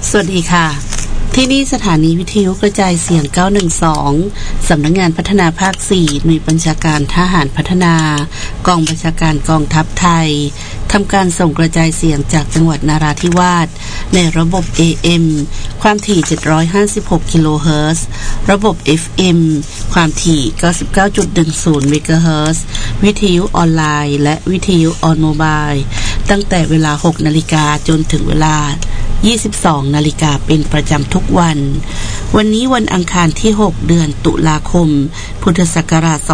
สวัสดีค่ะที่นี่สถานีวิทยุกระจายเสียง912สำนักงานพัฒนาภาค4หน่วยบัญชาการทหารพัฒนากองบัญชาการกองทัพไทยทำการส่งกระจายเสียงจากจังหวัดนราธิวาสในระบบ AM ความถี่756กิโลเฮิรตซ์ระบบ FM ความถี่99.10เมกะเฮิรตซ์วิทยุออนไลน์และวิทยุออนโมบายตั้งแต่เวลา 6 นาฬิกาจนถึงเวลา22 นาฬิกาเป็นประจำทุกวันนี้วันอังคารที่6เดือนตุลาคมพุทธศักราช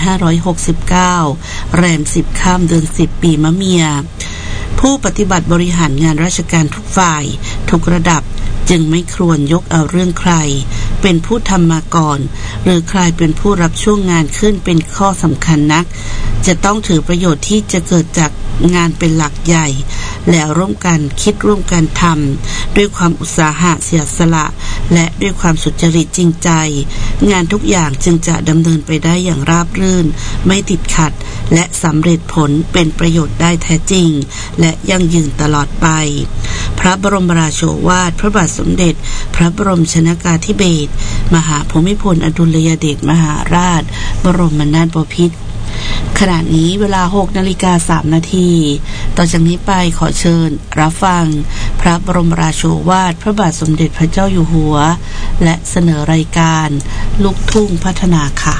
2569แรม10ค่ำเดือน10ปีมะเมียผู้ปฏิบัติบริหารงานราชการทุกฝ่ายทุกระดับจึงไม่ควรยกเอาเรื่องใครเป็นผู้ทำมาก่อนหรือใครเป็นผู้รับช่วงงานขึ้นเป็นข้อสำคัญนักจะต้องถือประโยชน์ที่จะเกิดจากงานเป็นหลักใหญ่แล้วร่วมกันคิดร่วมกันทำด้วยความอุตสาหะเสียสละและด้วยความสุจริตจริงใจงานทุกอย่างจึงจะดำเนินไปได้อย่างราบรื่นไม่ติดขัดและสำเร็จผลเป็นประโยชน์ได้แท้จริงและยั่งยืนตลอดไปพระบรมราโชวาทพระบาทสมเด็จพระบรมชนกาธิเบศรมหาภูมิพลอดุลยเดชมหาราชบรมนาถบพิตรขณะนี้เวลา 6:03 นาทีต่อจากนี้ไปขอเชิญรับฟังพระบรมราโชวาทพระบาทสมเด็จพระเจ้าอยู่หัวและเสนอรายการลูกทุ่งพัฒนาค่ะ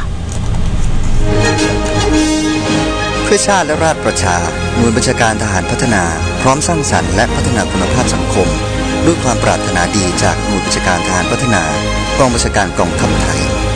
เพื่อชาติและราษฎร์ประชาหน่วยบัญชาการทหารพัฒนาพร้อมสร้างสรรค์และพัฒนาคุณภาพสังคมด้วยความปรารถนาดีจากหน่วยบัญชาการทหารพัฒนากองบัญชาการกองทัพไทย